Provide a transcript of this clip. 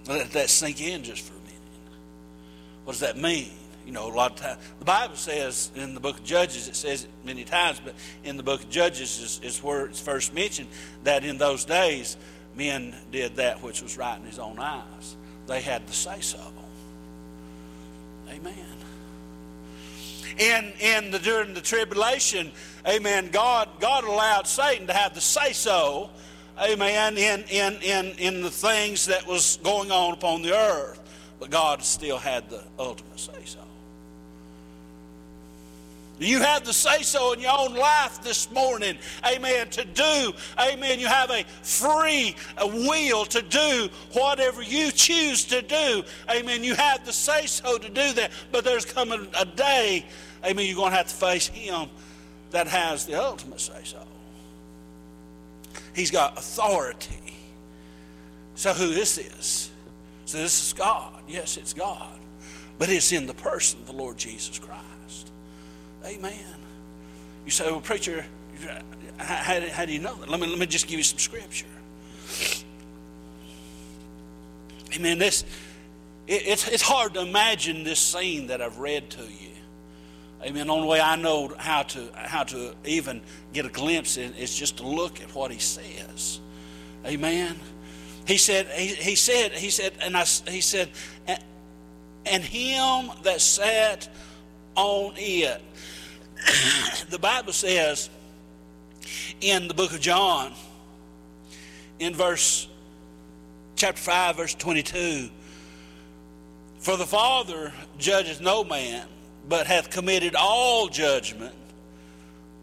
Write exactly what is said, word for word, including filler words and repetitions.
Let that sink in just for a minute. What does that mean? You know, a lot of times, the Bible says in the book of Judges, it says it many times, but in the book of Judges is, is where it's first mentioned that in those days, men did that which was right in his own eyes. They had the say-so. Amen. In in the during the tribulation, amen, God God allowed Satan to have the say-so, amen, in, in, in, in the things that was going on upon the earth. But God still had the ultimate say-so. You have the say-so in your own life this morning, amen, to do, amen. You have a free will to do whatever you choose to do, amen. You have the say-so to do that, but there's coming a day, amen, you're going to have to face him that has the ultimate say-so. He's got authority. So who is this? So this is God. Yes, it's God. But it's in the person of the Lord Jesus Christ. Amen. You say, well, preacher, how, how do you know that? Let me, let me just give you some scripture. Amen. This, it, it's, it's hard to imagine this scene that I've read to you. Amen. The only way I know how to how to even get a glimpse in is just to look at what he says. Amen. He said, he, he said, he said, and I, he said, and him that sat on it. The Bible says in the book of John, in verse chapter five, verse twenty-two, for the Father judges no man, but hath committed all judgment